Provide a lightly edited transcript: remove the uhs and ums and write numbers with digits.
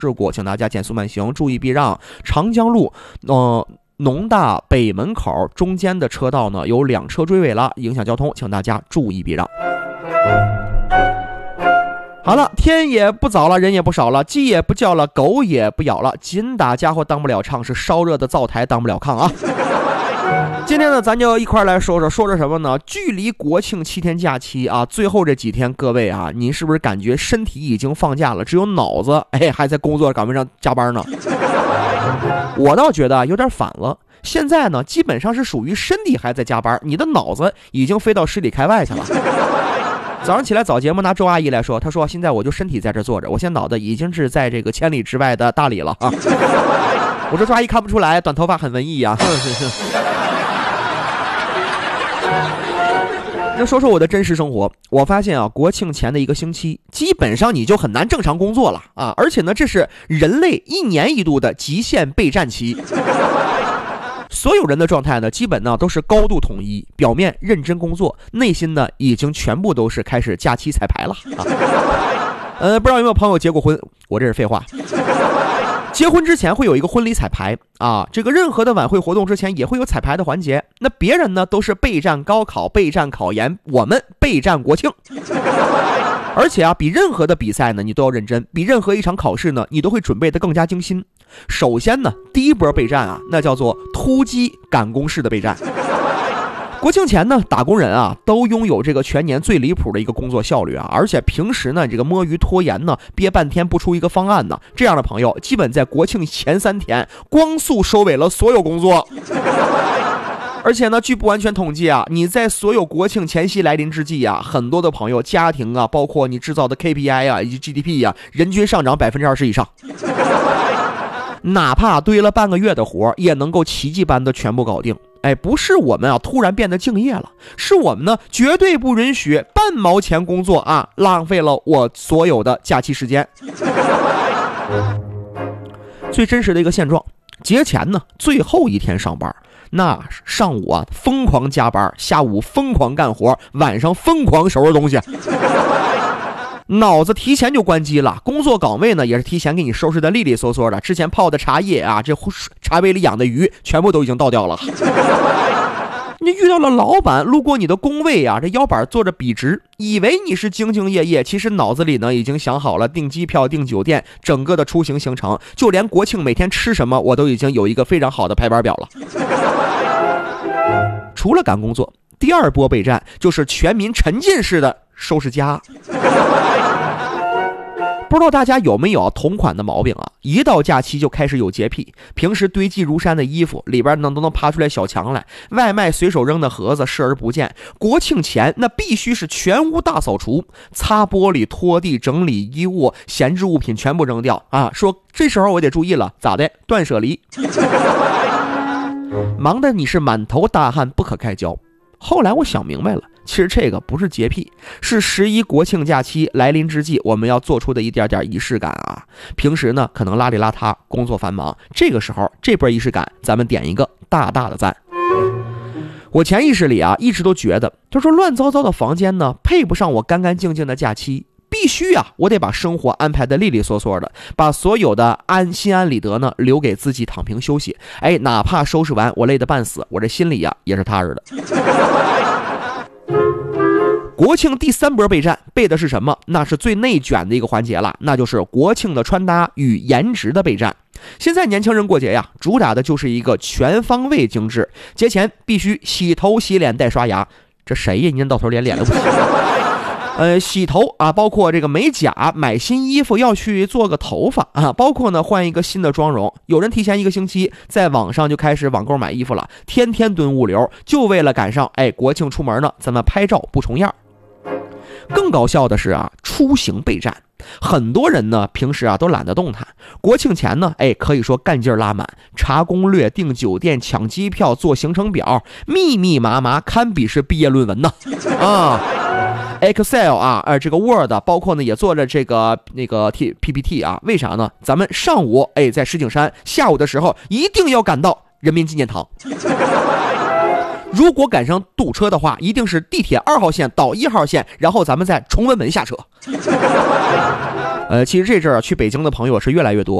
事故，请大家减速慢行，注意避让。长江路农大北门口中间的车道呢有2车追尾了，影响交通，请大家注意避让。好了，天也不早了，人也不少了，鸡也不叫了，狗也不咬了，紧打家伙当不了唱，是烧热的灶台当不了炕啊。今天呢咱就一块来说着什么呢？距离国庆7天假期啊，最后这几天，各位啊，您是不是感觉身体已经放假了，只有脑子还在工作岗位上加班呢？我倒觉得有点反了，现在呢基本上是属于身体还在加班，你的脑子已经飞到10里开外去了。早上起来早节目拿周阿姨来说，她说现在我就身体在这坐着，我现在脑袋已经是在这个千里之外的大理了啊。我说周阿姨看不出来，短头发很文艺啊。就说我的真实生活，我发现啊，国庆前的1个星期基本上你就很难正常工作了啊，而且呢这是人类1年1度的极限备战期。所有人的状态呢基本呢都是高度统一，表面认真工作，内心呢已经全部都是开始假期彩排了啊。不知道有没有朋友结过婚，我这是废话。结婚之前会有一个婚礼彩排啊，这个任何的晚会活动之前也会有彩排的环节。那别人呢都是备战高考、备战考研，我们备战国庆。而且啊，比任何的比赛呢你都要认真，比任何一场考试呢你都会准备得更加精心。首先呢，第一波备战啊，那叫做突击赶工式的备战。国庆前呢，打工人啊都拥有这个全年最离谱的一个工作效率啊，而且平时呢这个摸鱼拖延呢，憋半天不出一个方案呢，这样的朋友基本在国庆前3天光速收尾了所有工作。而且呢，据不完全统计啊，你在所有国庆前夕来临之际啊，很多的朋友家庭啊，包括你制造的 KPI 啊以及 GDP 啊，人均上涨20%以上。哪怕堆了半个月的活，也能够奇迹般的全部搞定。不是我们啊突然变得敬业了，是我们呢绝对不允许半毛钱工作啊浪费了我所有的假期时间。最真实的一个现状，节前呢最后1天上班，那上午啊疯狂加班，下午疯狂干活，晚上疯狂收拾东西。脑子提前就关机了，工作岗位呢也是提前给你收拾的利利索索的，之前泡的茶叶啊，这茶杯里养的鱼全部都已经倒掉了。你遇到了老板路过你的工位啊，这腰板坐着笔直，以为你是兢兢业业，其实脑子里呢已经想好了订机票、订酒店，整个的出行行程，就连国庆每天吃什么我都已经有一个非常好的排班表了。除了赶工作，第2波备战就是全民沉浸式的收拾家。不知道大家有没有同款的毛病啊？一到假期就开始有洁癖，平时堆积如山的衣服里边都能爬出来小强来，外卖随手扔的盒子视而不见。国庆前那必须是全屋大扫除，擦玻璃、拖地、整理衣物，闲置物品全部扔掉啊！说这时候我得注意了，咋的？断舍离。忙得你是满头大汗不可开交。后来我想明白了，其实这个不是洁癖，是11国庆假期来临之际我们要做出的一点点仪式感啊。平时呢可能邋里邋遢，工作繁忙，这个时候这波仪式感咱们点一个大大的赞。我潜意识里啊一直都觉得，就说乱糟糟的房间呢配不上我干干净净的假期，必须啊我得把生活安排的利利索索的，把所有的心安理得呢留给自己躺平休息。哪怕收拾完我累得半死，我这心里啊也是踏实的。国庆第3波备战备的是什么？那是最内卷的一个环节了，那就是国庆的穿搭与颜值的备战。现在年轻人过节呀，主打的就是一个全方位精致，节前必须洗头洗脸带刷牙，这谁呀？您到头连脸都不洗。洗头啊，包括这个美甲，买新衣服要去做个头发啊，包括呢换一个新的妆容。有人提前1个星期在网上就开始网购买衣服了，天天蹲物流，就为了赶上国庆出门呢，咱们拍照不重样。更搞笑的是啊，出行备战，很多人呢平时啊都懒得动弹，国庆前呢可以说干劲儿拉满，查攻略、订酒店、抢机票、做行程表，密密麻麻，堪比是毕业论文呢啊。Excel 啊，这个 Word 包括呢也做了这个PPT 啊，为啥呢？咱们上午在石景山，下午的时候一定要赶到人民纪念堂。如果赶上堵车的话，一定是地铁2号线到1号线，然后咱们在崇文门下车。 其实这阵儿去北京的朋友是越来越多。